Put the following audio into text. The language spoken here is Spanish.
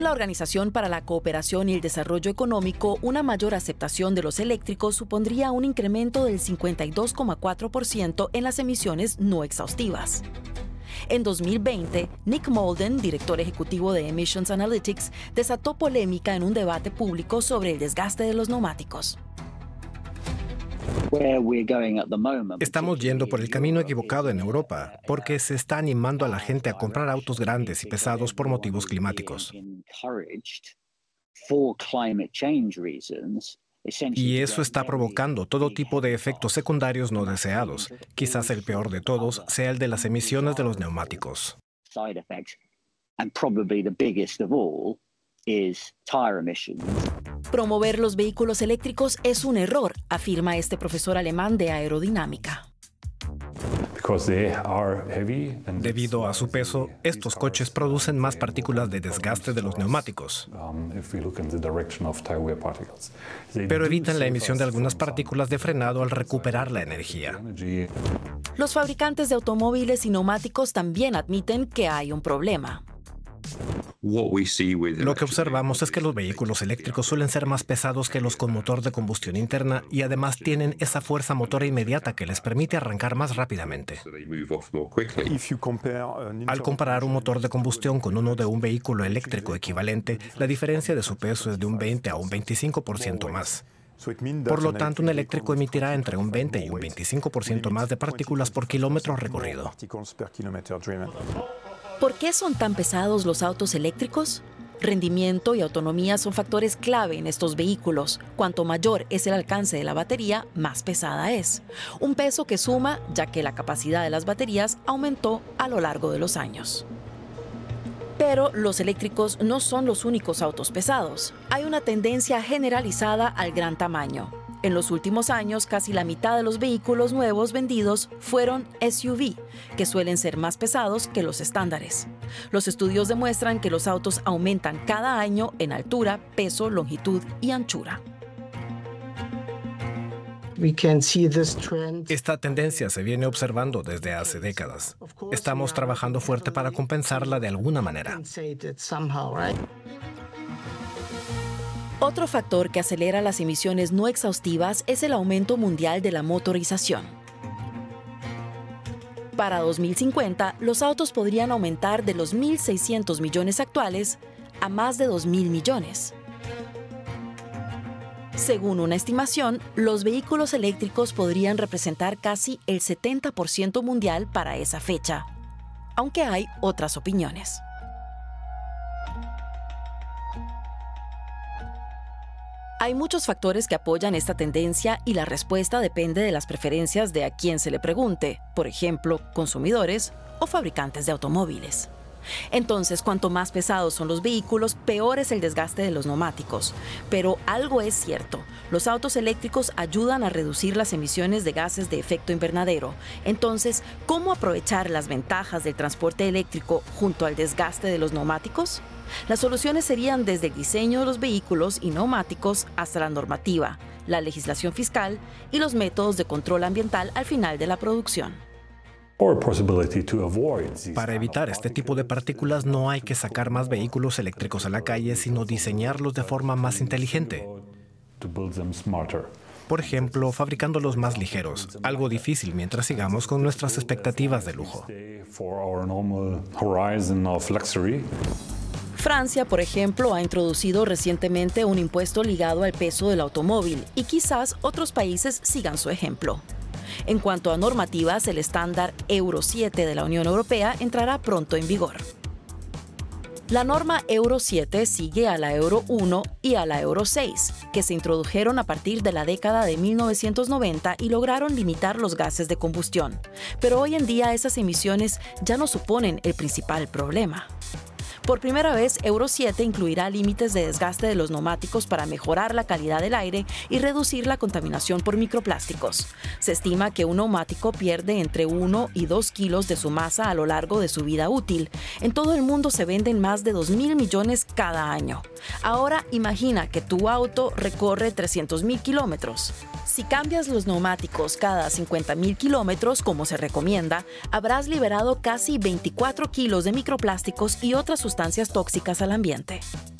La Organización para la Cooperación y el Desarrollo Económico, una mayor aceptación de los eléctricos supondría un incremento del 52,4% en las emisiones no exhaustivas. En 2020, Nick Molden, director ejecutivo de Emissions Analytics, desató polémica en un debate público sobre el desgaste de los neumáticos. Estamos yendo por el camino equivocado en Europa, porque se está animando a la gente a comprar autos grandes y pesados por motivos climáticos. Y eso está provocando todo tipo de efectos secundarios no deseados. Quizás el peor de todos sea el de las emisiones de los neumáticos. Promover los vehículos eléctricos es un error, afirma este profesor alemán de aerodinámica. Debido a su peso, estos coches producen más partículas de desgaste de los neumáticos. Pero evitan la emisión de algunas partículas de frenado al recuperar la energía. Los fabricantes de automóviles y neumáticos también admiten que hay un problema. Lo que observamos es que los vehículos eléctricos suelen ser más pesados que los con motor de combustión interna y además tienen esa fuerza motora inmediata que les permite arrancar más rápidamente. Al comparar un motor de combustión con uno de un vehículo eléctrico equivalente, la diferencia de su peso es de un 20 a un 25% más. Por lo tanto, un eléctrico emitirá entre un 20 y un 25% más de partículas por kilómetro recorrido. ¿Por qué son tan pesados los autos eléctricos? Rendimiento y autonomía son factores clave en estos vehículos. Cuanto mayor es el alcance de la batería, más pesada es. Un peso que suma, ya que la capacidad de las baterías aumentó a lo largo de los años. Pero los eléctricos no son los únicos autos pesados. Hay una tendencia generalizada al gran tamaño. En los últimos años, casi la mitad de los vehículos nuevos vendidos fueron SUV, que suelen ser más pesados que los estándares. Los estudios demuestran que los autos aumentan cada año en altura, peso, longitud y anchura. Esta tendencia se viene observando desde hace décadas. Estamos trabajando fuerte para compensarla de alguna manera. Otro factor que acelera las emisiones no exhaustivas es el aumento mundial de la motorización. Para 2050, los autos podrían aumentar de los 1.600 millones actuales a más de 2.000 millones. Según una estimación, los vehículos eléctricos podrían representar casi el 70% mundial para esa fecha, aunque hay otras opiniones. Hay muchos factores que apoyan esta tendencia y la respuesta depende de las preferencias de a quien se le pregunte, por ejemplo, consumidores o fabricantes de automóviles. Entonces, cuanto más pesados son los vehículos, peor es el desgaste de los neumáticos. Pero algo es cierto, los autos eléctricos ayudan a reducir las emisiones de gases de efecto invernadero. Entonces, ¿cómo aprovechar las ventajas del transporte eléctrico junto al desgaste de los neumáticos? Las soluciones serían desde el diseño de los vehículos y neumáticos hasta la normativa, la legislación fiscal y los métodos de control ambiental al final de la producción. Para evitar este tipo de partículas no hay que sacar más vehículos eléctricos a la calle, sino diseñarlos de forma más inteligente. Por ejemplo, fabricándolos más ligeros, algo difícil mientras sigamos con nuestras expectativas de lujo. Francia, por ejemplo, ha introducido recientemente un impuesto ligado al peso del automóvil y quizás otros países sigan su ejemplo. En cuanto a normativas, el estándar Euro 7 de la Unión Europea entrará pronto en vigor. La norma Euro 7 sigue a la Euro 1 y a la Euro 6, que se introdujeron a partir de la década de 1990 y lograron limitar los gases de combustión. Pero hoy en día esas emisiones ya no suponen el principal problema. Por primera vez, Euro 7 incluirá límites de desgaste de los neumáticos para mejorar la calidad del aire y reducir la contaminación por microplásticos. Se estima que un neumático pierde entre 1 y 2 kilos de su masa a lo largo de su vida útil. En todo el mundo se venden más de 2.000 millones cada año. Ahora imagina que tu auto recorre 300.000 kilómetros. Si cambias los neumáticos cada 50.000 kilómetros, como se recomienda, habrás liberado casi 24 kilos de microplásticos y otras sustancias tóxicas al ambiente.